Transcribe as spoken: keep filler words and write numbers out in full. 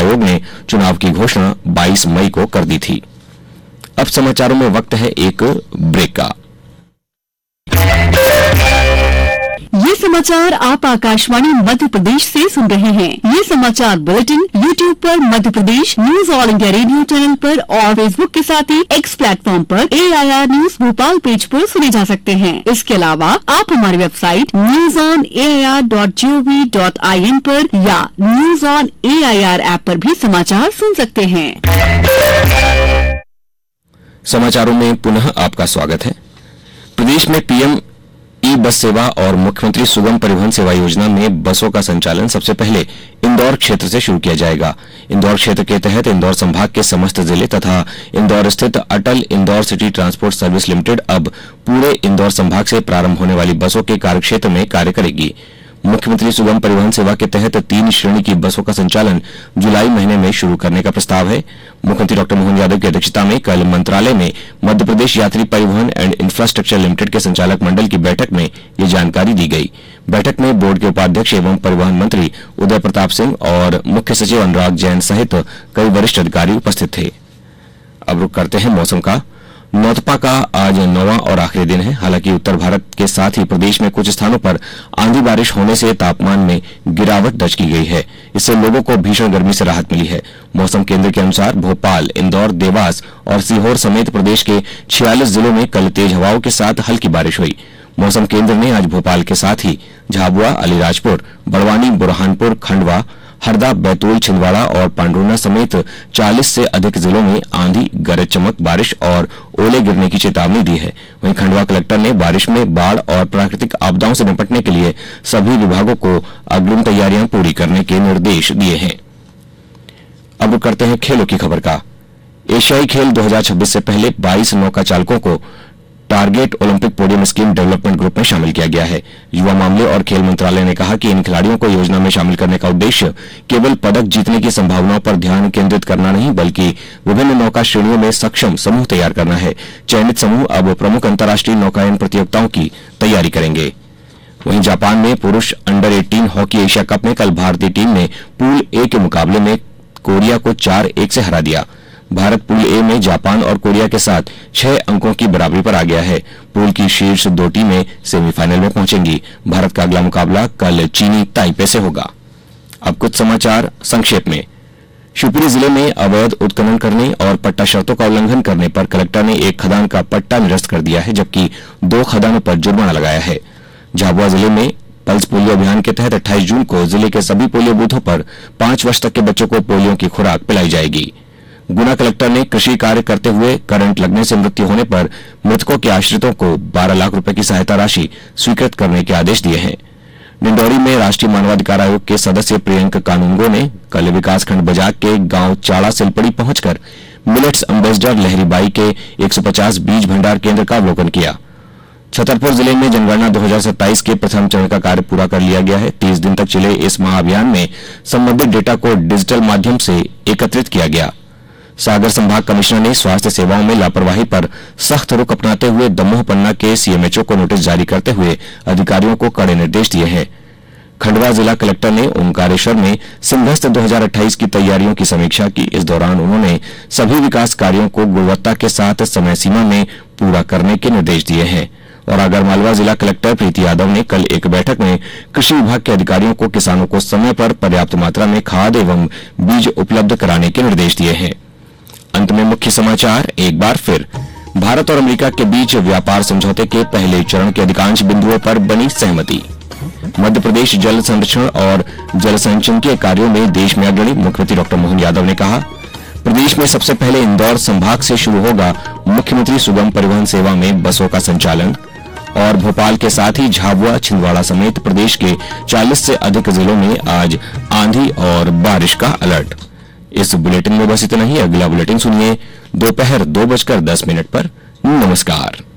आयोग ने चुनाव की घोषणा बाईस मई को कर दी थी। अब समाचारों में वक्त है एक ब्रेक का। ये समाचार आप आकाशवाणी मध्य प्रदेश से सुन रहे हैं। ये समाचार बुलेटिन यूट्यूब पर Madhya Pradesh news all India radio channel पर और फेसबुक के साथ ही एक्स प्लेटफॉर्म पर ए I R news Bhopal page पर सुने जा सकते हैं। इसके अलावा आप हमारी website news on A I R dot G O V dot I N पर या news on A I R app पर भी समाचार सुन सकते हैं। समाचारों में पुनः आपका स्वागत है। प्रदेश में पीएम ई बस सेवा और मुख्यमंत्री सुगम परिवहन सेवा योजना में बसों का संचालन सबसे पहले इंदौर क्षेत्र से शुरू किया जाएगा। इंदौर क्षेत्र के तहत इंदौर संभाग के समस्त जिले तथा इंदौर स्थित अटल Indore city transport service limited अब पूरे इंदौर संभाग से प्रारंभ होने वाली बसों के कार्यक्षेत्र में कार्य करेगी। मुख्यमंत्री सुगम परिवहन सेवा के तहत तीन श्रेणी की बसों का संचालन जुलाई महीने में शुरू करने का प्रस्ताव है। मुख्यमंत्री डॉक्टर मोहन यादव की अध्यक्षता में कल मंत्रालय में मध्य प्रदेश यात्री परिवहन एंड इंफ्रास्ट्रक्चर लिमिटेड के संचालक मंडल की बैठक में ये जानकारी दी गई। बैठक में बोर्ड के उपाध्यक्ष एवं परिवहन मंत्री उदय प्रताप सिंह और मुख्य सचिव अनुराग जैन सहित कई वरिष्ठ अधिकारी उपस्थित थे। अब रुक करते हैं मौसम का। नौतपा का आज नौवां और आखिरी दिन है। हालांकि उत्तर भारत के साथ ही प्रदेश में कुछ स्थानों पर आंधी बारिश होने से तापमान में गिरावट दर्ज की गई है। इससे लोगों को भीषण गर्मी से राहत मिली है। मौसम केंद्र के अनुसार भोपाल, इंदौर, देवास और सीहोर समेत प्रदेश के छियालीस जिलों में कल तेज हवाओं के साथ हल्की बारिश हुई। मौसम केंद्र ने आज भोपाल के साथ ही झाबुआ, अलीराजपुर, बड़वानी, बुरहानपुर, खंडवा, हरदा, बैतूल, छिंदवाड़ा और पांडुर्ना समेत चालीस से अधिक जिलों में आंधी, गरज चमक, बारिश और ओले गिरने की चेतावनी दी है। वहीं खंडवा कलेक्टर ने बारिश में बाढ़ और प्राकृतिक आपदाओं से निपटने के लिए सभी विभागों को अग्रिम तैयारियां पूरी करने के निर्देश दिए हैं। अब करते हैं खेलों की खबर का। एशियाई खेल दो हज़ार छब्बीस से पहले बाईस नौका चालकों को target Olympic podium scheme development group में शामिल किया गया है। युवा मामले और खेल मंत्रालय ने कहा कि इन खिलाड़ियों को योजना में शामिल करने का उद्देश्य केवल पदक जीतने की संभावनाओं पर ध्यान केंद्रित करना नहीं, बल्कि विभिन्न नौका श्रेणियों में सक्षम समूह तैयार करना है। चयनित समूह अब प्रमुख अंतर्राष्ट्रीय नौकायन प्रतियोगिताओं की तैयारी करेंगे। वहीं जापान में पुरुष अंडर अठारह हॉकी एशिया कप में कल भारतीय टीम ने पूल ए के मुकाबले में कोरिया को चार एक से हरा दिया। भारत पूल ए में जापान और कोरिया के साथ छह अंकों की बराबरी पर आ गया है। पूल की शीर्ष दो टीमें सेमीफाइनल में पहुंचेंगी। भारत का अगला मुकाबला कल चीनी ताइपे से होगा। अब कुछ समाचार संक्षेप में। शिवपुरी जिले में अवैध उत्खनन करने और पट्टा शर्तों का उल्लंघन करने पर कलेक्टर ने एक खदान का पट्टा निरस्त कर दिया है, जबकि दो खदानों पर जुर्माना लगाया है। झाबुआ जिले में पल्स पोलियो अभियान के तहत अट्ठाईस जून को जिले के सभी पोलियो बूथों पर पांच वर्ष तक के बच्चों को पोलियो की खुराक पिलाई जाएगी। गुना कलेक्टर ने कृषि कार्य करते हुए करंट लगने से मृत्यु होने पर मृतकों के आश्रितों को बारह लाख रुपए की सहायता राशि स्वीकृत करने के आदेश दिए हैं। डिंडौरी में राष्ट्रीय मानवाधिकार आयोग के सदस्य प्रियंक कानूनगो ने कल विकासखंड बजाग के गांव चाड़ा सिलपड़ी पहुंचकर मिलेट्स एम्बेसडर लहरीबाई के एक सौ पचास बीज भंडार केंद्र का अवलोकन किया। छतरपुर जिले में जनगणना दो हज़ार सत्ताईस के प्रथम चरण का कार्य पूरा कर लिया गया है। तीस दिन तक चले इस महाअभियान में संबंधित डेटा को डिजिटल माध्यम से एकत्रित किया गया। सागर संभाग कमिश्नर ने स्वास्थ्य सेवाओं में लापरवाही पर सख्त रुख अपनाते हुए दमोह पन्ना के सीएमएचओ को नोटिस जारी करते हुए अधिकारियों को कड़े निर्देश दिए हैं। खंडवा जिला कलेक्टर ने ओंकारेश्वर में सिंहस्थ दो हज़ार अट्ठाईस की तैयारियों की समीक्षा की। इस दौरान उन्होंने सभी विकास कार्यों को गुणवत्ता के साथ समय सीमा में पूरा करने के निर्देश दिए हैं। और आगरमालवा जिला कलेक्टर प्रीति यादव ने कल एक बैठक में कृषि विभाग के अधिकारियों को किसानों को समय पर पर्याप्त मात्रा में खाद एवं बीज उपलब्ध कराने के निर्देश दिए हैं। अंत में मुख्य समाचार एक बार फिर। भारत और अमेरिका के बीच व्यापार समझौते के पहले चरण के अधिकांश बिंदुओं पर बनी सहमति। मध्य प्रदेश जल संरक्षण और जल संचयन के कार्यों में देश में अग्रणी, मुख्यमंत्री डॉक्टर मोहन यादव ने कहा। प्रदेश में सबसे पहले इंदौर संभाग से शुरू होगा मुख्यमंत्री सुगम परिवहन सेवा में बसों का संचालन। और भोपाल के साथ ही झाबुआ, छिंदवाड़ा समेत प्रदेश के चालीस से अधिक जिलों में आज आंधी और बारिश का अलर्ट। इस बुलेटिन में बस इतना ही। अगला बुलेटिन सुनिए दोपहर दो बजकर दस मिनट पर। नमस्कार।